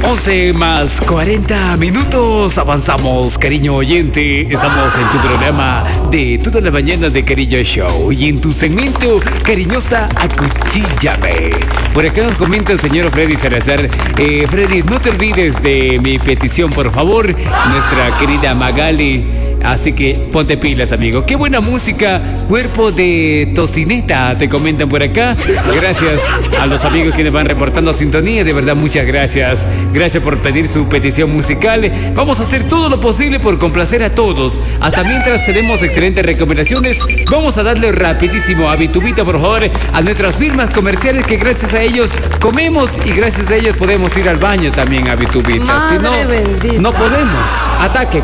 11 más 40 minutos. Avanzamos, cariño oyente. Estamos en tu programa de toda la mañana de Cariño Show y en tu segmento Cariñosa Acuchíllame. Por acá nos comenta el señor Freddy Salazar. Freddy, no te olvides de mi petición, por favor. Nuestra querida Magali. Así que ponte pilas, amigo. Qué buena música. Cuerpo de tocineta, te comentan por acá. Gracias a los amigos que nos van reportando sintonía. De verdad, muchas gracias. Gracias por pedir su petición musical. Vamos a hacer todo lo posible por complacer a todos. Hasta mientras tenemos excelentes recomendaciones, vamos a darle rapidísimo a Vitubita, por favor, a nuestras firmas comerciales que gracias a ellos comemos y gracias a ellos podemos ir al baño también, a Vitubita. Si no, no podemos. Ataque.